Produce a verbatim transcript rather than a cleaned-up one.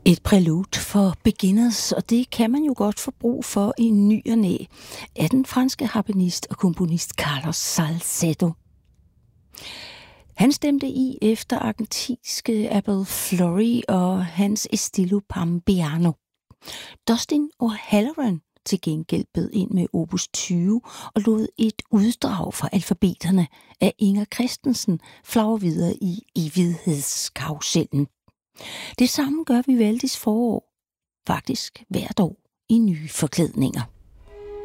Et prælude for beginners, og det kan man jo godt få brug for i ny og næ, af den franske harpenist og komponist Carlos Salcedo. Han stemte i efter argentinske Abel Fleury og hans Estilo Pambiano. Dustin O'Halloran til gengæld bød ind med opus tyve og lod et uddrag fra alfabeterne af Inger Christensen flagre videre i evighedskarusellen. Det samme gør Vivaldis forår, faktisk hvert år i nye forklædninger.